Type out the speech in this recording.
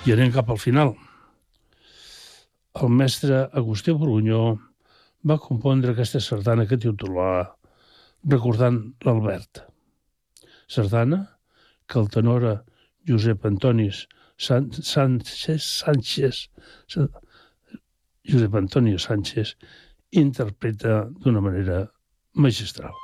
I anem cap al final. El mestre Agustí Borgunyó va compondre aquesta sardana que titulava recordant l'Albert. Sardana que el tenora Josep Antoni Sánchez interpreta d'una manera magistral.